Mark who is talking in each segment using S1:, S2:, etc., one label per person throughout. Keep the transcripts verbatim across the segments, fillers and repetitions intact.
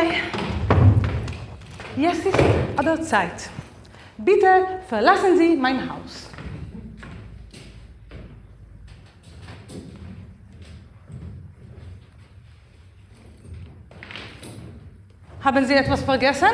S1: Okay. Jetzt ist an der Zeit. Bitte verlassen Sie mein Haus. Haben Sie etwas vergessen?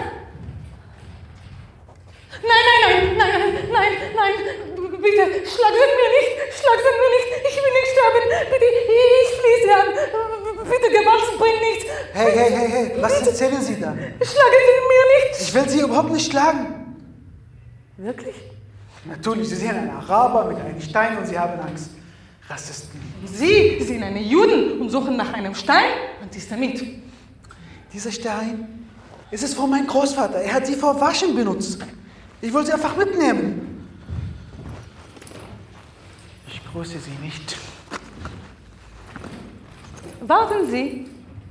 S1: Nein, nein, nein, nein, nein, nein, bitte, schlagen Sie mir nicht, schlagen Sie mir nicht, ich will nicht sterben, bitte, ich fließe Sie an, bitte, Gewalt bringt nichts.
S2: Hey, hey, hey, hey, was bitte. Erzählen Sie da?
S1: Schlagen Sie mir nicht.
S2: Ich will Sie überhaupt nicht schlagen.
S1: Wirklich?
S2: Natürlich, Sie sehen einen Araber mit einem Stein und Sie haben Angst. Rassisten.
S1: Sie sind eine Juden und suchen nach einem Stein? Antisemit.
S2: Dieser Stein, es ist von meinem Großvater, er hat sie vor Waschen benutzt. Ich wollte sie einfach mitnehmen. Ich grüße Sie nicht.
S1: Warten Sie.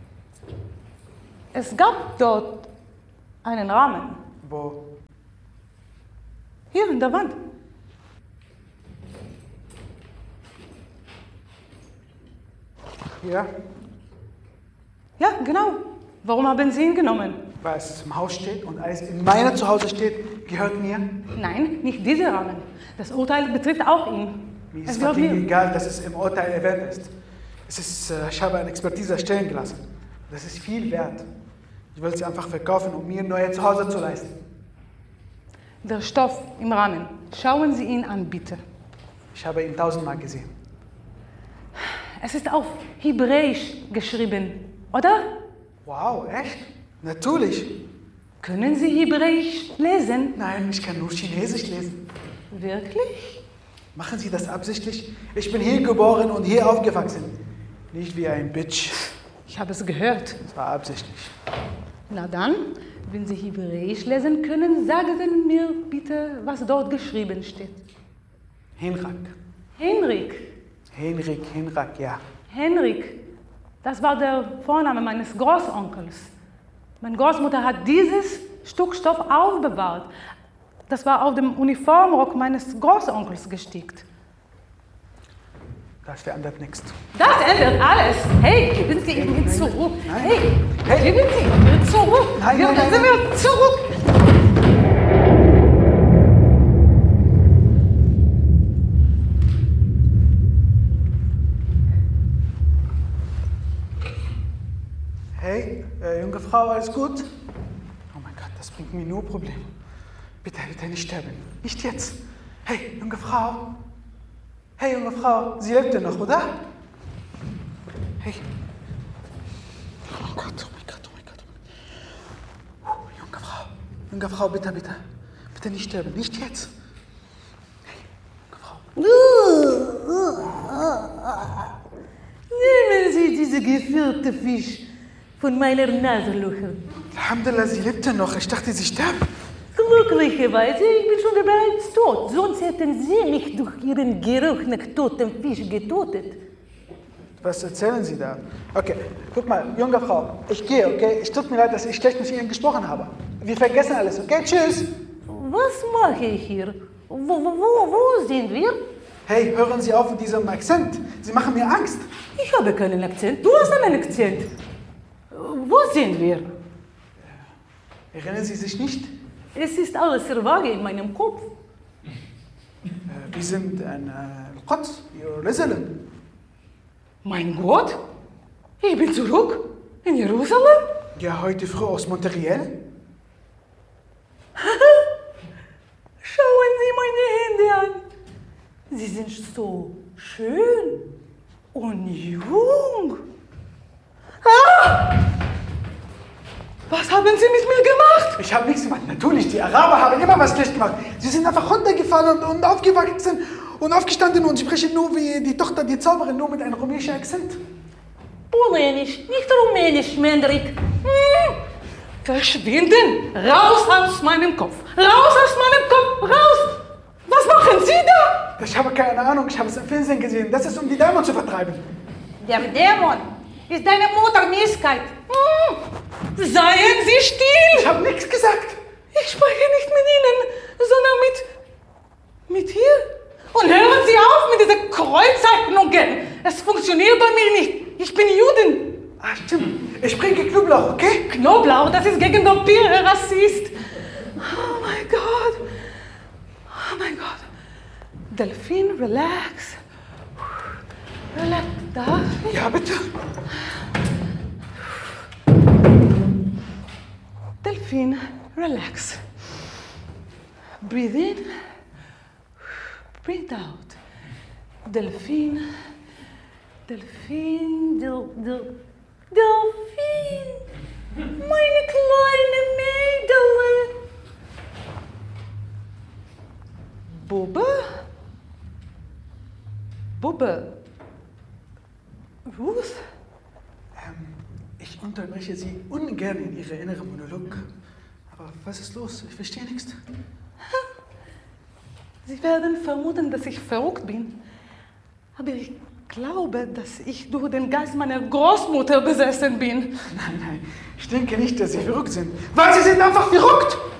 S1: Es gab dort einen Rahmen.
S2: Wo?
S1: Hier in der Wand.
S2: Ja?
S1: Ja, genau. Warum haben Sie ihn genommen?
S2: Weil es im Haus steht und alles in meinem Zuhause steht, gehört mir.
S1: Nein, nicht dieser Rahmen. Das Urteil betrifft auch ihn.
S2: Mir ist fucking egal, dass es im Urteil erwähnt ist. Es ist, äh, ich habe eine Expertise erstellen gelassen. Das ist viel wert. Ich will sie einfach verkaufen, um mir ein neues Zuhause zu leisten.
S1: Der Stoff im Rahmen. Schauen Sie ihn an, bitte.
S2: Ich habe ihn tausendmal gesehen.
S1: Es ist auf Hebräisch geschrieben, oder?
S2: Wow, echt? Natürlich.
S1: Können Sie Hebräisch lesen?
S2: Nein, ich kann nur Chinesisch lesen.
S1: Wirklich?
S2: Machen Sie das absichtlich? Ich bin hier geboren und hier aufgewachsen. Nicht wie ein Bitch.
S1: Ich habe es gehört.
S2: Das war absichtlich.
S1: Na dann, wenn Sie Hebräisch lesen können, sagen Sie mir bitte, was dort geschrieben steht.
S2: Henrik.
S1: Henrik.
S2: Henrik, Henrik, ja.
S1: Henrik. Das war der Vorname meines Großonkels. Meine Großmutter hat dieses Stück Stoff aufbewahrt. Das war auf dem Uniformrock meines Großonkels gestickt.
S2: Das verändert nichts.
S1: Das ändert alles. Hey, geben Sie ihn
S2: nein,
S1: zurück.
S2: Nein.
S1: Hey,
S2: hey,
S1: geben Sie ihn zurück.
S2: Nein,
S1: geben
S2: nein,
S1: Sie
S2: nein,
S1: mir zurück.
S2: Hey, äh, junge Frau, alles gut? Oh mein Gott, das bringt mir nur Probleme. Bitte, bitte nicht sterben. Nicht jetzt. Hey, junge Frau. Hey, junge Frau, Sie lebt ja noch, oder? Hey. Oh mein Gott, oh mein Gott, oh mein Gott. Oh, junge Frau, junge Frau, bitte, bitte. Bitte nicht sterben, nicht jetzt. Hey, junge Frau.
S3: Nehmen Sie diese gefüllte Fisch von meiner Nasenlöcher.
S2: Alhamdulillah, sie lebt ja noch. Ich dachte, sie sterbt.
S3: Glücklicherweise, ich bin schon bereits tot. Sonst hätten Sie mich durch Ihren Geruch nach totem Fisch getötet.
S2: Was erzählen Sie da? Okay, guck mal, junge Frau, ich gehe, okay? Es tut mir leid, dass ich schlecht mit Ihnen gesprochen habe. Wir vergessen alles, okay? Tschüss.
S3: Was mache ich hier? Wo, wo, wo, wo sind wir?
S2: Hey, hören Sie auf mit diesem Akzent. Sie machen mir Angst.
S3: Ich habe keinen Akzent. Du hast einen Akzent. Wo sind wir?
S2: Erinnern Sie sich nicht?
S3: Es ist alles sehr vage in meinem Kopf.
S2: Äh, wir sind in Al-Quds, Jerusalem.
S1: Mein Gott, ich bin zurück in Jerusalem.
S2: Ja, heute früh aus Monteriel.
S3: Schauen Sie meine Hände an. Sie sind so schön und jung.
S1: Ah! Was haben Sie mit mir gemacht?
S2: Ich habe nichts gemacht. Natürlich, die Araber haben immer was schlecht gemacht. Sie sind einfach runtergefallen und, und aufgewachsen und aufgestanden und sprechen nur wie die Tochter, die Zauberin, nur mit einem rumänischen Akzent.
S3: Polnisch, nicht rumänisch, Mendrik.
S1: Hm. Verschwinden! Raus aus meinem Kopf! Raus aus meinem Kopf! Raus! Was machen Sie da?
S2: Ich habe keine Ahnung, ich habe es im Fernsehen gesehen. Das ist, um die Dämonen zu vertreiben.
S3: Der Dämon ist deine Mutter Mieskeit.
S1: Hm. Seien Sie still!
S2: Ich habe nichts gesagt.
S1: Ich spreche nicht mit Ihnen, sondern mit... mit hier. Und hören Sie auf mit diesen Kreuzzeichnungen. Es funktioniert bei mir nicht. Ich bin Juden.
S2: Ah, stimmt. Ich bringe Knoblauch, okay?
S1: Knoblauch, das ist gegen Vampire, Rassist. Oh mein Gott. Oh mein Gott. Delfin, relax. Relax. Da.
S2: Ja, bitte.
S1: Delfin, relax. Breathe in. Breathe out. Delfin. Delfin. Del, del, Delfin. Meine kleine Mädel. Bubbe? Bubbe? Ruth?
S2: Ähm, ich unterbreche Sie ungern in Ihre innere Monolog. Aber was ist los? Ich verstehe nichts.
S1: Sie werden vermuten, dass ich verrückt bin. Aber ich glaube, dass ich durch den Geist meiner Großmutter besessen bin.
S2: Nein, nein. Ich denke nicht, dass Sie verrückt sind. Weil Sie sind einfach verrückt!